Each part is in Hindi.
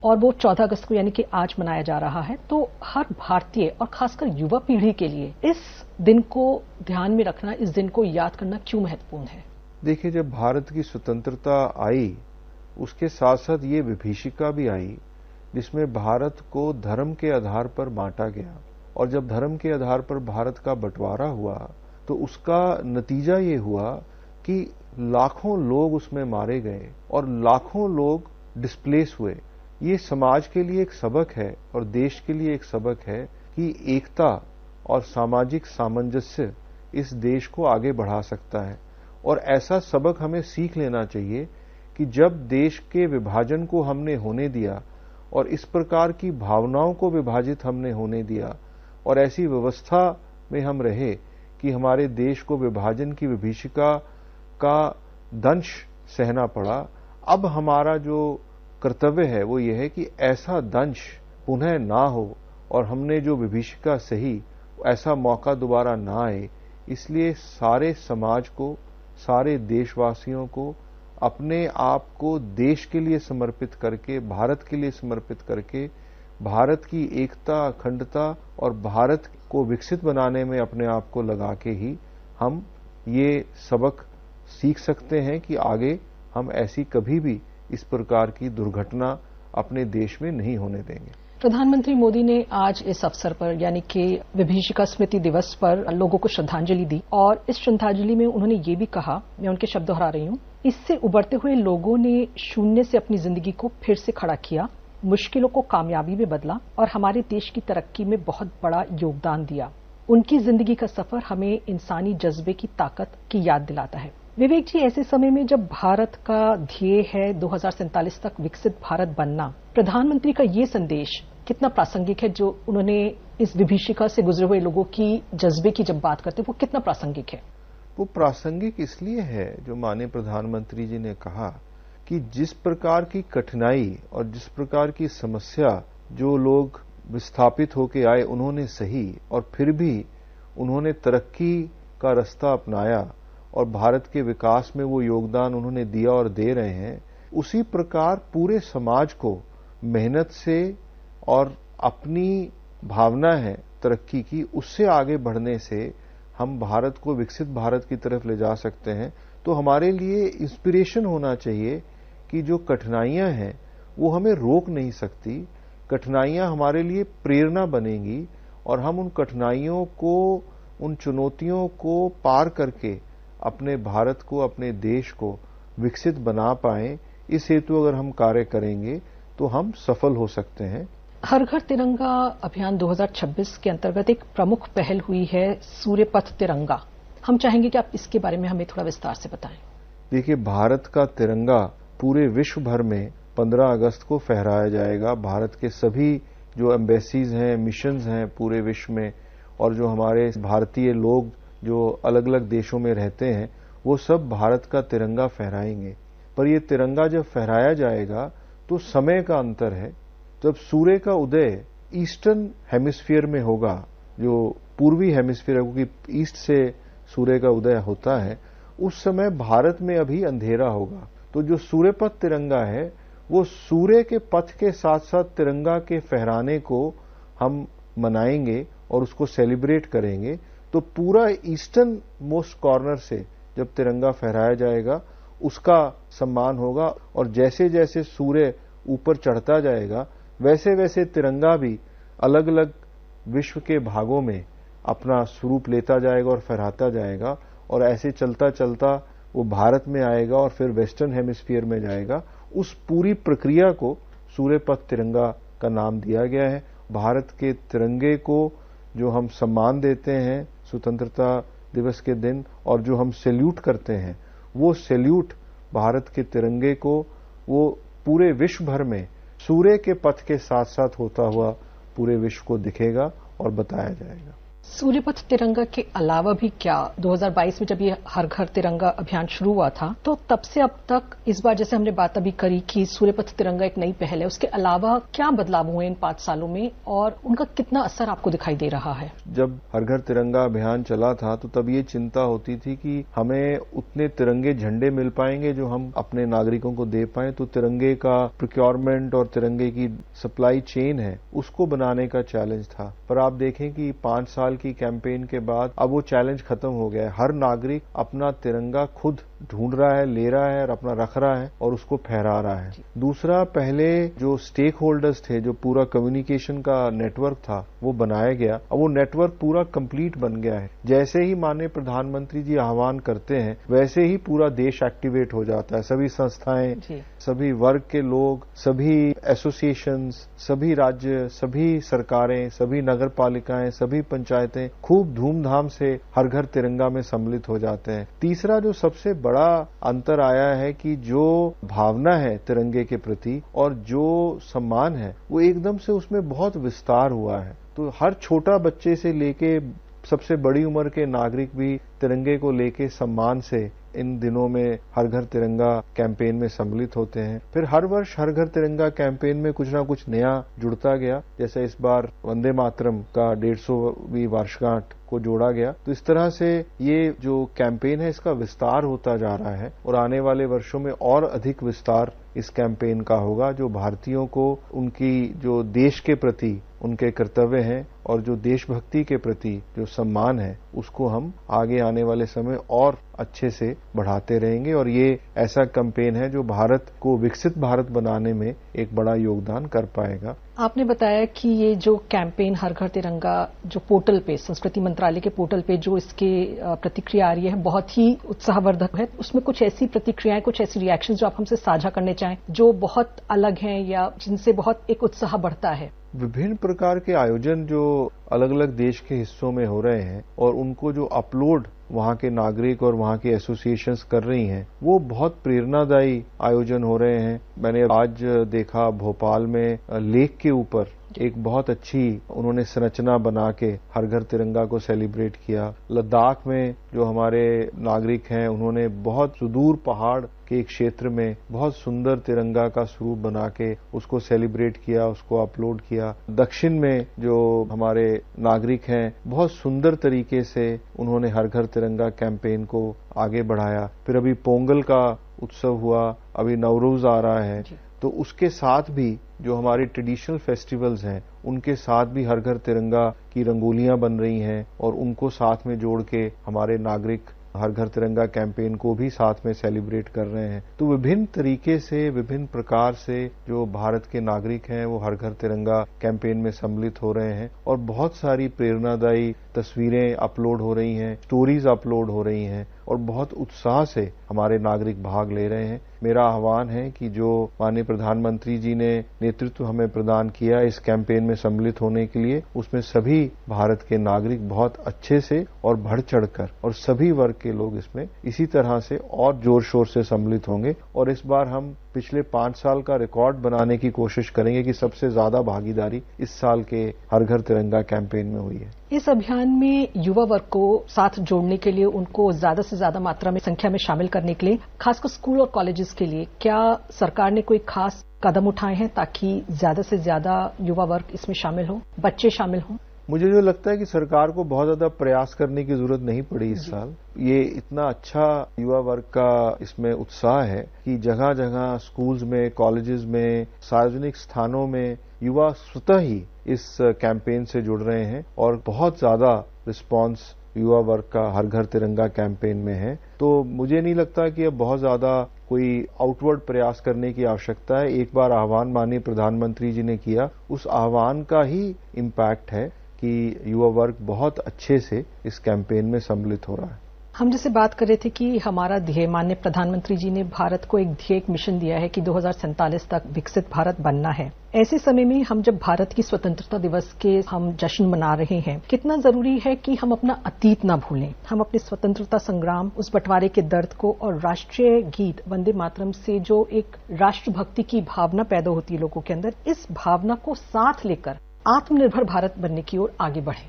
और वो 14 अगस्त को यानी कि आज मनाया जा रहा है। तो हर भारतीय और खासकर युवा पीढ़ी के लिए इस दिन को ध्यान में रखना, इस दिन को याद करना क्यों महत्वपूर्ण है? देखिए, जब भारत की स्वतंत्रता आई उसके साथ साथ ये विभीषिका भी आई जिसमें भारत को धर्म के आधार पर बांटा गया। और जब धर्म के आधार पर भारत का बंटवारा हुआ तो उसका नतीजा ये हुआ कि लाखों लोग उसमें मारे गए और लाखों लोग डिस्प्लेस हुए। ये समाज के लिए एक सबक है और देश के लिए एक सबक है कि एकता और सामाजिक सामंजस्य इस देश को आगे बढ़ा सकता है। और ऐसा सबक हमें सीख लेना चाहिए कि जब देश के विभाजन को हमने होने दिया और इस प्रकार की भावनाओं को विभाजित हमने होने दिया और ऐसी व्यवस्था में हम रहे कि हमारे देश को विभाजन की विभीषिका का दंश सहना पड़ा, अब हमारा जो कर्तव्य है वो ये है कि ऐसा दंश पुनः ना हो और हमने जो विभीषिका सही ऐसा मौका दोबारा ना आए। इसलिए सारे समाज को, सारे देशवासियों को अपने आप को देश के लिए समर्पित करके, भारत के लिए समर्पित करके, भारत की एकता, अखंडता और भारत को विकसित बनाने में अपने आप को लगा के ही हम ये सबक सीख सकते हैं कि आगे हम ऐसी कभी भी इस प्रकार की दुर्घटना अपने देश में नहीं होने देंगे। प्रधानमंत्री मोदी ने आज इस अवसर पर यानी कि विभीषिका स्मृति दिवस पर लोगों को श्रद्धांजलि दी और इस श्रद्धांजलि में उन्होंने ये भी कहा, मैं उनके शब्द दोहरा रही हूं, इससे उबरते हुए लोगों ने शून्य से अपनी जिंदगी को फिर से खड़ा किया, मुश्किलों को कामयाबी में बदला और हमारे देश की तरक्की में बहुत बड़ा योगदान दिया। उनकी जिंदगी का सफर हमें इंसानी जज्बे की ताकत की याद दिलाता है। विवेक जी, ऐसे समय में जब भारत का ध्येय है 2047 तक विकसित भारत बनना, प्रधानमंत्री का ये संदेश कितना प्रासंगिक है? जो उन्होंने इस विभीषिका से गुजरे हुए लोगों की जज्बे की जब बात करते हैं, वो कितना प्रासंगिक है? वो प्रासंगिक इसलिए है जो माननीय प्रधानमंत्री जी ने कहा कि जिस प्रकार की कठिनाई और जिस प्रकार की समस्या जो लोग विस्थापित होके आए उन्होंने सही और फिर भी उन्होंने तरक्की का रास्ता अपनाया और भारत के विकास में वो योगदान उन्होंने दिया और दे रहे हैं, उसी प्रकार पूरे समाज को मेहनत से और अपनी भावना है तरक्की की, उससे आगे बढ़ने से हम भारत को विकसित भारत की तरफ ले जा सकते हैं। तो हमारे लिए इंस्पिरेशन होना चाहिए कि जो कठिनाइयां हैं वो हमें रोक नहीं सकती, कठिनाइयां हमारे लिए प्रेरणा बनेंगी और हम उन कठिनाइयों को, उन चुनौतियों को पार करके अपने भारत को, अपने देश को विकसित बना पाएं। इस हेतु अगर हम कार्य करेंगे तो हम सफल हो सकते हैं। हर घर तिरंगा अभियान 2026 के अंतर्गत एक प्रमुख पहल हुई है, सूर्य पथ तिरंगा। हम चाहेंगे कि आप इसके बारे में हमें थोड़ा विस्तार से बताएं। देखिए, भारत का तिरंगा पूरे विश्व भर में 15 अगस्त को फहराया जाएगा। भारत के सभी जो एम्बेसीज हैं, मिशंस हैं पूरे विश्व में, और जो हमारे भारतीय लोग जो अलग अलग देशों में रहते हैं, वो सब भारत का तिरंगा फहराएंगे। पर ये तिरंगा जब फहराया जाएगा तो समय का अंतर है। जब सूर्य का उदय ईस्टर्न हेमिस्फीयर में होगा, जो पूर्वी हेमिस्फीयर है, क्योंकि ईस्ट से सूर्य का उदय होता है, उस समय भारत में अभी अंधेरा होगा। तो जो सूर्य पथ तिरंगा है वो सूर्य के पथ के साथ साथ तिरंगा के फहराने को हम मनाएंगे और उसको सेलिब्रेट करेंगे। तो पूरा ईस्टर्न मोस्ट कॉर्नर से जब तिरंगा फहराया जाएगा उसका सम्मान होगा, और जैसे जैसे सूर्य ऊपर चढ़ता जाएगा वैसे वैसे तिरंगा भी अलग अलग विश्व के भागों में अपना स्वरूप लेता जाएगा और फहराता जाएगा, और ऐसे चलता चलता वो भारत में आएगा और फिर वेस्टर्न हेमिस्फीयर में जाएगा। उस पूरी प्रक्रिया को सूर्य पथ तिरंगा का नाम दिया गया है। भारत के तिरंगे को जो हम सम्मान देते हैं स्वतंत्रता दिवस के दिन और जो हम सैल्यूट करते हैं, वो सैल्यूट भारत के तिरंगे को वो पूरे विश्व भर में सूर्य के पथ के साथ साथ होता हुआ पूरे विश्व को दिखेगा और बताया जाएगा। सूर्यपथ तिरंगा के अलावा भी क्या 2022 में जब ये हर घर तिरंगा अभियान शुरू हुआ था तो तब से अब तक इस बार जैसे हमने बात अभी करी कि सूर्यपथ तिरंगा एक नई पहल है, उसके अलावा क्या बदलाव हुए इन 5 सालों में और उनका कितना असर आपको दिखाई दे रहा है? जब हर घर तिरंगा अभियान चला था तो तब ये चिंता होती थी कि हमें उतने तिरंगे झंडे मिल पाएंगे जो हम अपने नागरिकों को दे पाएं, तो तिरंगे का प्रोक्योरमेंट और तिरंगे की सप्लाई चेन है उसको बनाने का चैलेंज था। पर आप देखें कि 5 साल की कैंपेन के बाद अब वो चैलेंज खत्म हो गया है। हर नागरिक अपना तिरंगा खुद ढूंढ रहा है, ले रहा है और अपना रख रहा है और उसको फहरा रहा है। दूसरा, पहले जो स्टेक होल्डर्स थे, जो पूरा कम्युनिकेशन का नेटवर्क था वो बनाया गया, अब वो नेटवर्क पूरा कंप्लीट बन गया है। जैसे ही माननीय प्रधानमंत्री जी आह्वान करते हैं वैसे ही पूरा देश एक्टिवेट हो जाता है। सभी संस्थाएं, सभी वर्ग के लोग, सभी एसोसिएशंस, सभी राज्य, सभी सरकारें, सभी नगर पालिकाएं, सभी पंचायतें खूब धूमधाम से हर घर तिरंगा में सम्मिलित हो जाते हैं। तीसरा जो सबसे बड़ा अंतर आया है कि जो भावना है तिरंगे के प्रति और जो सम्मान है वो एकदम से उसमें बहुत विस्तार हुआ है। तो हर छोटा बच्चे से लेके सबसे बड़ी उम्र के नागरिक भी तिरंगे को लेके सम्मान से इन दिनों में हर घर तिरंगा कैंपेन में सम्मिलित होते हैं। फिर हर वर्ष हर घर तिरंगा कैंपेन में कुछ ना कुछ नया जुड़ता गया। जैसे इस बार वंदे मातरम का 150वीं वर्षगांठ को जोड़ा गया। तो इस तरह से ये जो कैंपेन है इसका विस्तार होता जा रहा है और आने वाले वर्षों में और अधिक विस्तार इस कैंपेन का होगा, जो भारतीयों को उनकी जो देश के प्रति उनके कर्तव्य हैं और जो देशभक्ति के प्रति जो सम्मान है उसको हम आगे आने वाले समय और अच्छे से बढ़ाते रहेंगे। और ये ऐसा कैंपेन है जो भारत को विकसित भारत बनाने में एक बड़ा योगदान कर पाएगा। आपने बताया कि ये जो कैंपेन हर घर तिरंगा जो पोर्टल पे, संस्कृति मंत्रालय के पोर्टल पे जो इसके प्रतिक्रिया आ रही है बहुत ही उत्साहवर्धक है। उसमें कुछ ऐसी प्रतिक्रियाएं, कुछ ऐसी रिएक्शंस जो आप हमसे साझा करने चाहें जो बहुत अलग हैं या जिनसे बहुत एक उत्साह बढ़ता है? विभिन्न प्रकार के आयोजन जो अलग अलग देश के हिस्सों में हो रहे हैं और उनको जो अपलोड वहां के नागरिक और वहां की एसोसिएशंस कर रही हैं वो बहुत प्रेरणादायी आयोजन हो रहे हैं। मैंने आज देखा भोपाल में लेक के ऊपर एक बहुत अच्छी उन्होंने संरचना बना के हर घर तिरंगा को सेलिब्रेट किया। लद्दाख में जो हमारे नागरिक हैं उन्होंने बहुत सुदूर पहाड़ के एक क्षेत्र में बहुत सुंदर तिरंगा का स्वरूप बना के उसको सेलिब्रेट किया, उसको अपलोड किया। दक्षिण में जो हमारे नागरिक हैं बहुत सुंदर तरीके से उन्होंने हर घर तिरंगा कैंपेन को आगे बढ़ाया। फिर अभी पोंगल का उत्सव हुआ, अभी नवरोज आ रहा है, तो उसके साथ भी जो हमारे ट्रेडिशनल फेस्टिवल्स हैं उनके साथ भी हर घर तिरंगा की रंगोलियां बन रही हैं और उनको साथ में जोड़ के हमारे नागरिक हर घर तिरंगा कैंपेन को भी साथ में सेलिब्रेट कर रहे हैं। तो विभिन्न तरीके से, विभिन्न प्रकार से जो भारत के नागरिक हैं वो हर घर तिरंगा कैंपेन में सम्मिलित हो रहे हैं और बहुत सारी प्रेरणादायी तस्वीरें अपलोड हो रही हैं, स्टोरीज अपलोड हो रही हैं और बहुत उत्साह से हमारे नागरिक भाग ले रहे हैं। मेरा आह्वान है कि जो माननीय प्रधानमंत्री जी ने नेतृत्व हमें प्रदान किया इस कैंपेन में सम्मिलित होने के लिए, उसमें सभी भारत के नागरिक बहुत अच्छे से और बढ़ चढ़कर और सभी वर्ग के लोग इसमें इसी तरह से और जोर शोर से सम्मिलित होंगे। और इस बार हम पिछले 5 साल का रिकॉर्ड बनाने की कोशिश करेंगे कि सबसे ज्यादा भागीदारी इस साल के हर घर तिरंगा कैंपेन में हुई है। इस अभियान में युवा वर्ग को साथ जोड़ने के लिए, उनको ज्यादा से ज्यादा मात्रा में संख्या में शामिल करने के लिए, खासकर स्कूल और कॉलेजेस के लिए क्या सरकार ने कोई खास कदम उठाए हैं ताकि ज्यादा से ज्यादा युवा वर्ग इसमें शामिल हो, बच्चे शामिल हों? मुझे जो लगता है कि सरकार को बहुत ज्यादा प्रयास करने की जरूरत नहीं पड़ी इस साल। ये इतना अच्छा युवा वर्ग का इसमें उत्साह है कि जगह जगह स्कूल्स में, कॉलेजेस में, सार्वजनिक स्थानों में युवा स्वतः ही इस कैंपेन से जुड़ रहे हैं और बहुत ज्यादा रिस्पांस युवा वर्ग का हर घर तिरंगा कैंपेन में है। तो मुझे नहीं लगता कि अब बहुत ज्यादा कोई आउटवर्ड प्रयास करने की आवश्यकता है। एक बार आह्वान माननीय प्रधानमंत्री जी ने किया, उस आह्वान का ही इम्पैक्ट है कि युवा वर्ग बहुत अच्छे से इस कैंपेन में सम्मिलित हो रहा है। हम जैसे बात कर रहे थे कि हमारा ध्येय, माननीय प्रधानमंत्री जी ने भारत को एक ध्येय, एक मिशन दिया है कि 2047 तक विकसित भारत बनना है। ऐसे समय में हम जब भारत की स्वतंत्रता दिवस के हम जश्न मना रहे हैं, कितना जरूरी है कि हम अपना अतीत न भूलें, हम अपने स्वतंत्रता संग्राम, उस बंटवारे के दर्द को और राष्ट्रीय गीत वंदे मातरम से जो एक राष्ट्रभक्ति की भावना पैदा होती है लोगों के अंदर, इस भावना को साथ लेकर आत्मनिर्भर भारत बनने की ओर आगे बढ़े।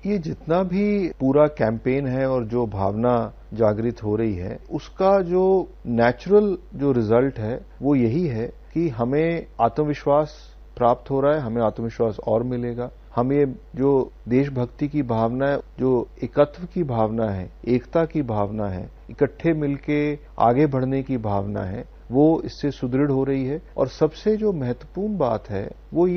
ये जितना भी पूरा कैंपेन है और जो भावना जागृत हो रही है, उसका जो नेचुरल जो रिजल्ट है वो यही है कि हमें आत्मविश्वास प्राप्त हो रहा है, हमें आत्मविश्वास और मिलेगा। हमें जो देशभक्ति की भावना है, जो एकत्व की भावना है, एकता की भावना है, इकट्ठे मिलके आगे बढ़ने की भावना है, वो इससे सुदृढ़ हो रही है। और सबसे जो महत्वपूर्ण बात है वो